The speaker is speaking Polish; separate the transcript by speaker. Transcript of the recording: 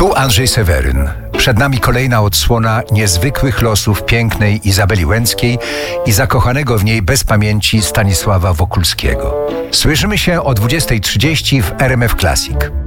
Speaker 1: Tu Andrzej Seweryn. Przed nami kolejna odsłona niezwykłych losów pięknej Izabeli Łęckiej i zakochanego w niej bez pamięci Stanisława Wokulskiego. Słyszymy się o 20:30 w RMF Classic.